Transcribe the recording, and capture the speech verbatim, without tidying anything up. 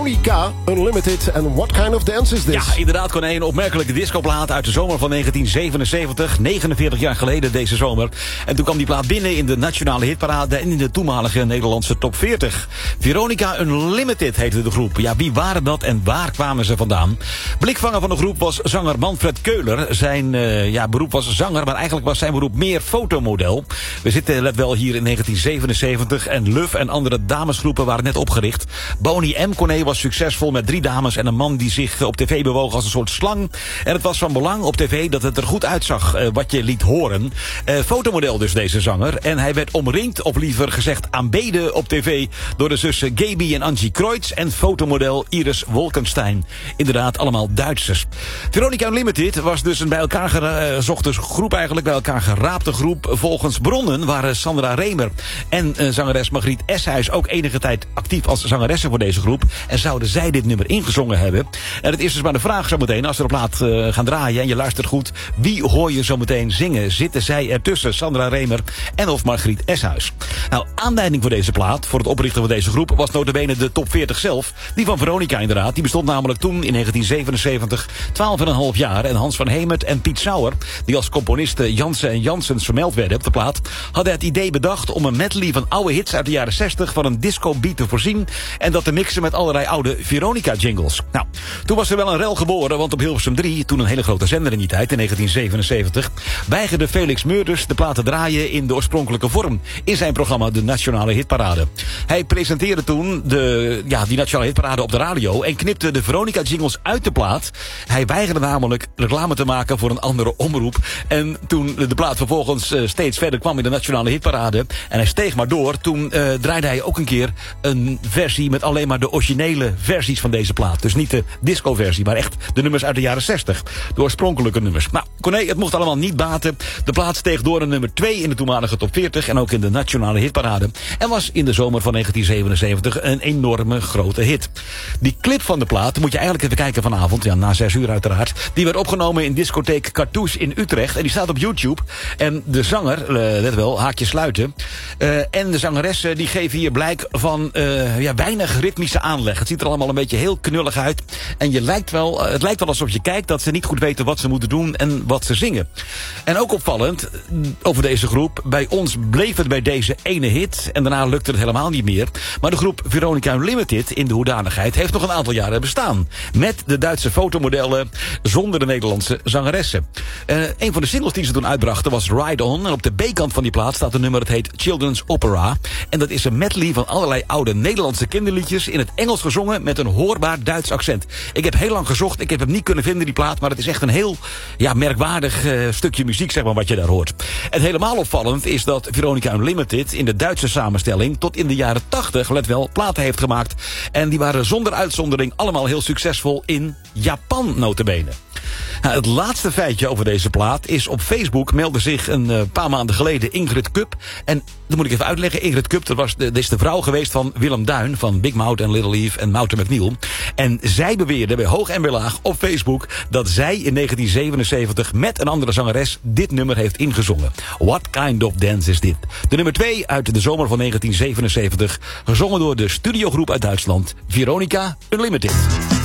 Veronica Unlimited and What Kind of Dance Is This? Ja, inderdaad, kon een opmerkelijke discoplaat uit de zomer van negentien zevenenzeventig. negenenveertig jaar geleden deze zomer. En toen kwam die plaat binnen in de nationale hitparade en in de toenmalige Nederlandse top veertig. Veronica Unlimited heette de groep. Ja, wie waren dat en waar kwamen ze vandaan? Blikvanger van de groep was zanger Manfred Keuler. Zijn uh, ja, beroep was zanger, maar eigenlijk was zijn beroep meer fotomodel. We zitten, let wel, hier in negentien zevenenzeventig en Luf en andere damesgroepen waren net opgericht. Bonnie M. Corné was succesvol met drie dames en een man die zich op tv bewoog als een soort slang. En het was van belang op tv dat het er goed uitzag uh, wat je liet horen. Uh, fotomodel dus deze zanger. En hij werd omringd, of liever gezegd aanbeden op tv door de zussen Gaby en Angie Kreutz en fotomodel Iris Wolkenstein. Inderdaad, allemaal Duitsers. Veronica Unlimited was dus een bij elkaar gezochte groep, eigenlijk bij elkaar geraapte groep. Volgens bronnen waren Sandra Remer en uh, zangeres Margriet Eshuis ook enige tijd actief als zangeressen voor deze groep. En zouden zij dit nummer ingezongen hebben? En het is dus maar de vraag zometeen, als we de plaat uh, gaan draaien en je luistert goed, wie hoor je zometeen zingen? Zitten zij ertussen, Sandra Remer en of Margriet Eshuis? Nou, aanleiding voor deze plaat, voor het oprichten van deze groep, was nota bene de top veertig zelf. Die van Veronica inderdaad. Die bestond namelijk toen in negentien zevenenzeventig twaalf en een half jaar. En Hans van Hemert en Piet Sauer, die als componisten Jansen en Janssens vermeld werden op de plaat, hadden het idee bedacht om een medley van oude hits uit de jaren zestig van een disco beat te voorzien en dat te mixen met allerlei oude Veronica-jingles. Nou, toen was er wel een rel geboren, want op Hilversum drie, toen een hele grote zender in die tijd, in negentien zevenenzeventig, weigerde Felix Meurders de plaat te draaien in de oorspronkelijke vorm in zijn programma De Nationale Hitparade. Hij presenteerde toen de, ja, die Nationale Hitparade op de radio en knipte de Veronica-jingles uit de plaat. Hij weigerde namelijk reclame te maken voor een andere omroep. En toen de plaat vervolgens uh, steeds verder kwam in de Nationale Hitparade en hij steeg maar door, toen uh, draaide hij ook een keer een versie met alleen maar de originele versies van deze plaat. Dus niet de disco-versie, maar echt de nummers uit de jaren zestig. De oorspronkelijke nummers. Nou, Corné, het mocht allemaal niet baten. De plaat steeg door naar nummer twee in de toenmalige top veertig en ook in de Nationale Hitparade. En was in de zomer van negentien zevenenzeventig een enorme grote hit. Die clip van de plaat moet je eigenlijk even kijken vanavond, ja, na zes uur uiteraard. Die werd opgenomen in discotheek Cartouche in Utrecht en die staat op YouTube. En de zanger, uh, let wel, haakje sluiten, uh, en de zangeressen die geven hier blijk van uh, ja, weinig ritmische aanleg. Het ziet er allemaal een beetje heel knullig uit. En je lijkt wel, het lijkt wel alsof je kijkt dat ze niet goed weten wat ze moeten doen en wat ze zingen. En ook opvallend over deze groep, bij ons bleef het bij deze ene hit en daarna lukte het helemaal niet meer. Maar de groep Veronica Unlimited in de hoedanigheid heeft nog een aantal jaren bestaan. Met de Duitse fotomodellen zonder de Nederlandse zangeressen. Uh, een van de singles die ze toen uitbrachten was Ride On. En op de B-kant van die plaat staat een nummer dat heet Children's Opera. En dat is een medley van allerlei oude Nederlandse kinderliedjes in het Engels gezongen met een hoorbaar Duits accent. Ik heb heel lang gezocht, ik heb hem niet kunnen vinden, die plaat, maar het is echt een heel ja, merkwaardig uh, stukje muziek, zeg maar, wat je daar hoort. En helemaal opvallend is dat Veronica Unlimited in de Duitse samenstelling tot in de jaren tachtig, let wel, platen heeft gemaakt. En die waren zonder uitzondering allemaal heel succesvol in Japan, nota bene. Nou, het laatste feitje over deze plaat is op Facebook meldde zich een uh, paar maanden geleden Ingrid Kup. En dat moet ik even uitleggen. Ingrid Kup, dat, was de, dat is de vrouw geweest van Willem Duin van Big Mouth en Little Eve en Mountain McNeil. En zij beweerde bij hoog en bij laag op Facebook dat zij in negentien zevenenzeventig met een andere zangeres dit nummer heeft ingezongen. What Kind of Dance Is This? De nummer twee uit de zomer van negentien zevenenzeventig, gezongen door de studiogroep uit Duitsland, Veronica Unlimited.